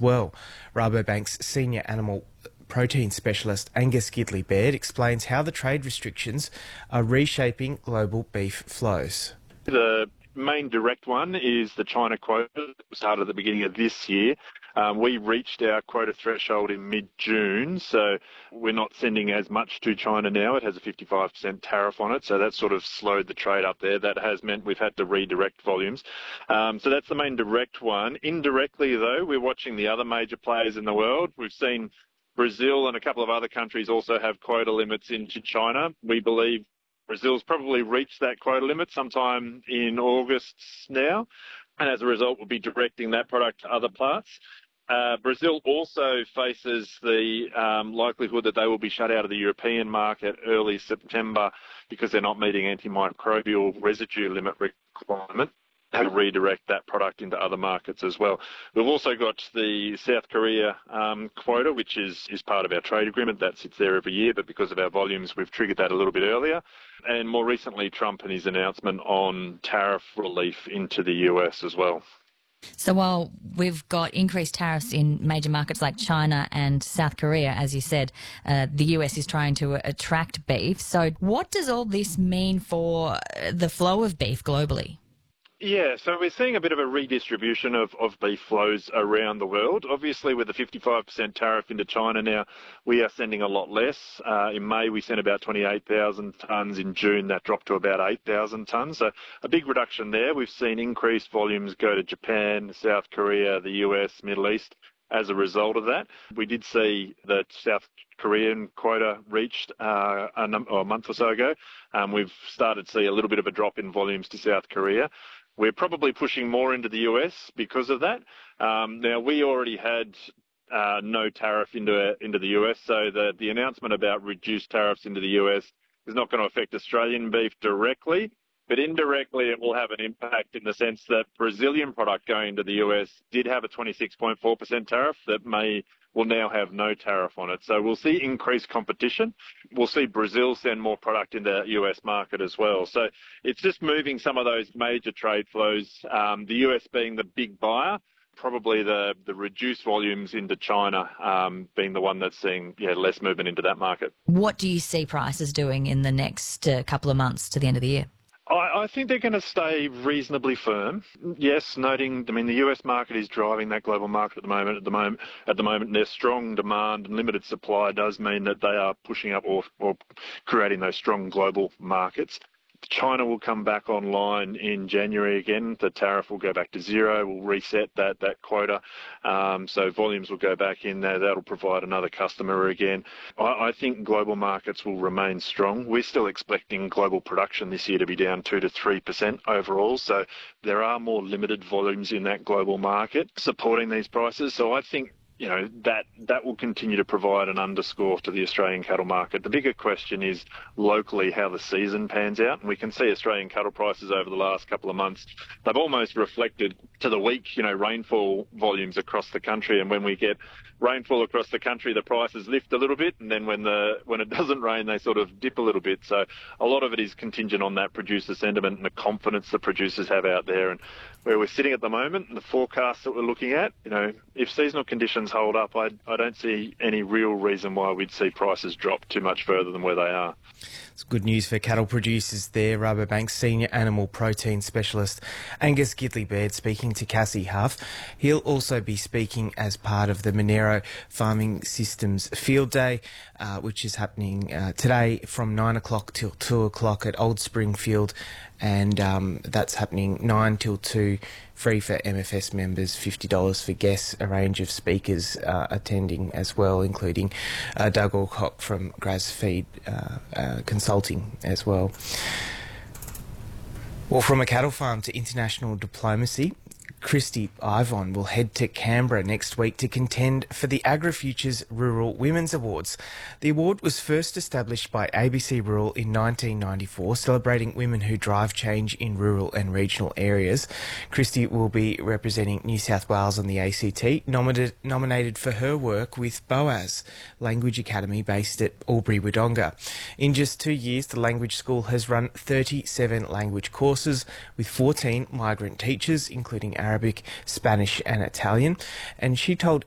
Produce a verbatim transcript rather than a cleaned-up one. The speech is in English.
well. Rabobank's senior animal protein specialist Angus Gidley Baird explains how the trade restrictions are reshaping global beef flows. The main direct one is the China quota that started at the beginning of this year. Um, we reached our quota threshold in mid-June, so we're not sending as much to China now. It has a fifty-five percent tariff on it, so that sort of slowed the trade up there. That has meant we've had to redirect volumes. Um, so that's the main direct one. Indirectly, though, we're watching the other major players in the world. We've seen Brazil and a couple of other countries also have quota limits into China. We believe Brazil's probably reached that quota limit sometime in August now, and as a result, we'll be directing that product to other parts. Uh, Brazil also faces the um, likelihood that they will be shut out of the European market early September because they're not meeting antimicrobial residue limit requirement, and redirect that product into other markets as well. We've also got the South Korea um, quota, which is, is part of our trade agreement. That sits there every year, but because of our volumes, we've triggered that a little bit earlier. And more recently, Trump and his announcement on tariff relief into the U S as well. So while we've got increased tariffs in major markets like China and South Korea, as you said, uh, the U S is trying to attract beef. So what does all this mean for the flow of beef globally? Yeah, so we're seeing a bit of a redistribution of, of beef flows around the world. Obviously, with the fifty-five percent tariff into China now, we are sending a lot less. Uh, in May, we sent about twenty-eight thousand tonnes. In June, that dropped to about eight thousand tonnes. So a big reduction there. We've seen increased volumes go to Japan, South Korea, the U S, Middle East as a result of that. We did see that South Korean quota reached uh, a, num- or a month or so ago. Um, we've started to see a little bit of a drop in volumes to South Korea. We're probably pushing more into the U S because of that. Um, now, we already had uh, no tariff into into the U S, so the, the announcement about reduced tariffs into the U S is not going to affect Australian beef directly, but indirectly it will have an impact in the sense that Brazilian product going to the U S did have a twenty-six point four percent tariff that may will now have no tariff on it. So we'll see increased competition. We'll see Brazil send more product into the U S market as well. So it's just moving some of those major trade flows, um, the U S being the big buyer, probably the, the reduced volumes into China um, being the one that's seeing yeah, less movement into that market. What do you see prices doing in the next uh, couple of months to the end of the year? I, I think they're going to stay reasonably firm. Yes, noting, I mean, the U S market is driving that global market at the moment. At the moment, at the moment, their strong demand and limited supply does mean that they are pushing up or, or creating those strong global markets. China will come back online in January again. The tariff will go back to zero. We'll reset that that quota. Um, so volumes will go back in there. That'll provide another customer again. I, I think global markets will remain strong. We're still expecting global production this year to be down two to three percent overall. So there are more limited volumes in that global market supporting these prices. So I think you know, that that will continue to provide an underscore to the Australian cattle market. The bigger question is locally how the season pans out. And we can see Australian cattle prices over the last couple of months. They've almost reflected to the week, you know, rainfall volumes across the country. And when we get rainfall across the country, the prices lift a little bit. And then when the when it doesn't rain, they sort of dip a little bit. So a lot of it is contingent on that producer sentiment and the confidence the producers have out there. And where we're sitting at the moment and the forecasts that we're looking at, you know, if seasonal conditions hold up, I, I don't see any real reason why we'd see prices drop too much further than where they are. It's good news for cattle producers there. Rabobank's senior animal protein specialist Angus Gidley Baird speaking to Cassie Huff. He'll also be speaking as part of the Monero Farming Systems Field Day, uh, which is happening uh, today from nine o'clock till two o'clock at Old Springfield, and um, that's happening nine till two. Free for M F S members, fifty dollars for guests, a range of speakers uh, attending as well, including uh, Doug Alcock from Grazfeed uh, uh, Consulting as well. Well, from a cattle farm to international diplomacy, Christy Ivon will head to Canberra next week to contend for the AgriFutures Rural Women's Awards. The award was first established by A B C Rural in nineteen ninety-four, celebrating women who drive change in rural and regional areas. Christy will be representing New South Wales on the A C T, nominated, nominated for her work with Boaz Language Academy based at Albury-Wodonga. In just two years, the language school has run thirty-seven language courses with fourteen migrant teachers, including Arabic, Spanish and Italian, and she told